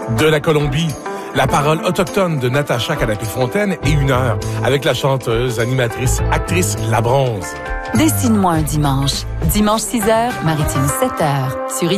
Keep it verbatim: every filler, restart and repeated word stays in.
De la Colombie, la parole autochtone de Natacha Canapé-Fontaine et une heure avec la chanteuse, animatrice, actrice La Bronze. Dessine-moi un dimanche. Dimanche six heures, Maritime sept heures. Sur